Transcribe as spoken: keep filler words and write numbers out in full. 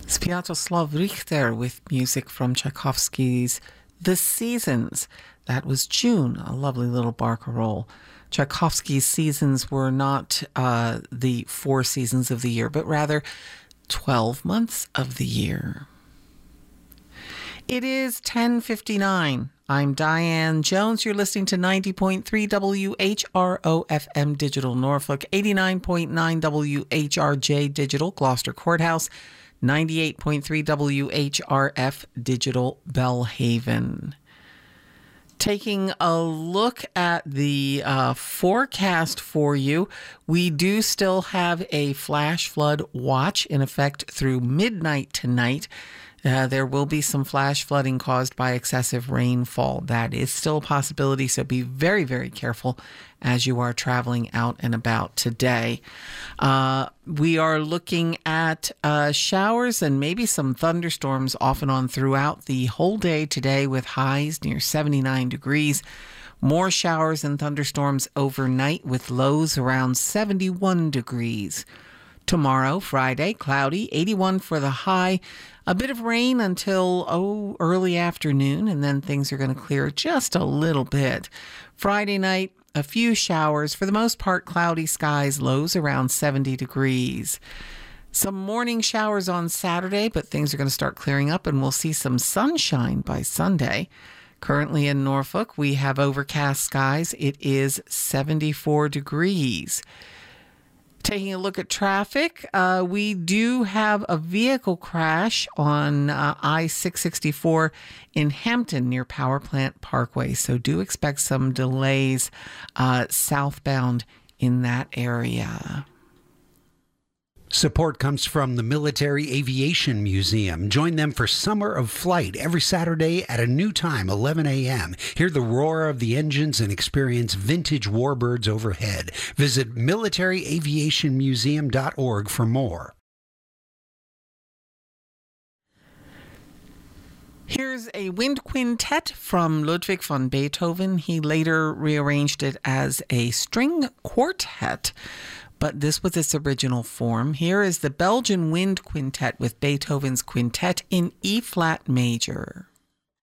Sviatoslav Richter with music from Tchaikovsky's The Seasons. That was June, a lovely little barcarolle. Tchaikovsky's seasons were not uh, the four seasons of the year, but rather twelve months of the year. It is ten fifty-nine. I'm Diane Jones. You're listening to ninety point three W H R O F M Digital Norfolk, eighty-nine point nine W H R J Digital Gloucester Courthouse, ninety-eight point three W H R F Digital Bellhaven. Taking a look at the uh, forecast for you, we do still have a flash flood watch in effect through midnight tonight. Uh, there will be some flash flooding caused by excessive rainfall. That is still a possibility, so be very, very careful as you are traveling out and about today. Uh, we are looking at uh, showers and maybe some thunderstorms off and on throughout the whole day today, with highs near seventy-nine degrees. More showers and thunderstorms overnight with lows around seventy-one degrees. Tomorrow, Friday, cloudy, eighty-one for the high. A bit of rain until, oh, early afternoon, and then things are going to clear just a little bit. Friday night, a few showers. For the most part, cloudy skies, lows around seventy degrees. Some morning showers on Saturday, but things are going to start clearing up, and we'll see some sunshine by Sunday. Currently in Norfolk, we have overcast skies. It is seventy-four degrees. Taking a look at traffic, uh, we do have a vehicle crash on uh, I six sixty-four in Hampton near Power Plant Parkway. So do expect some delays uh, southbound in that area. Support comes from the Military Aviation Museum. Join them for Summer of Flight every Saturday at a new time, eleven a.m. Hear the roar of the engines and experience vintage warbirds overhead. Visit military aviation museum dot org for more. Here's a wind quintet from Ludwig van Beethoven. He later rearranged it as a string quartet, but this was its original form. Here is the Belgian Wind Quintet with Beethoven's Quintet in E-flat major.